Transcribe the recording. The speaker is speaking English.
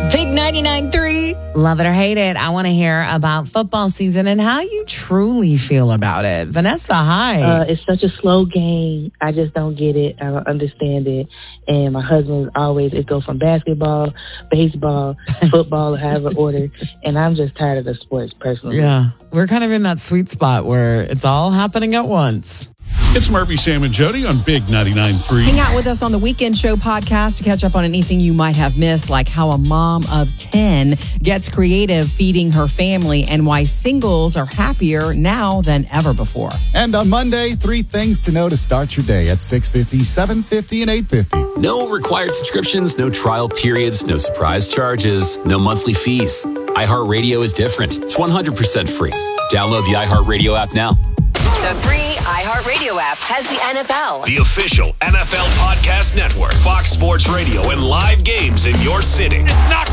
Big 99.3. Love it or hate it. I want to hear about football season and how you truly feel about it. Vanessa, hi. It's such a slow game. I just don't get it. I don't understand it. And my husband it goes from basketball, baseball, football, however order. And I'm just tired of the sports personally. Yeah. We're kind of in that sweet spot where it's all happening at once. It's Murphy, Sam, and Jody on Big 99.3. Hang out with us on the Weekend Show podcast to catch up on anything you might have missed, like how a mom of 10 gets creative feeding her family and why singles are happier now than ever before. And on Monday, 3 things to know to start your day at 6:50, 7:50, and 8:50. No required subscriptions, no trial periods, no surprise charges, no monthly fees. iHeartRadio is different. It's 100% free. Download the iHeartRadio app now. The free iHeartRadio app has the NFL, the official NFL podcast network, Fox Sports Radio, and live games in your city. It's not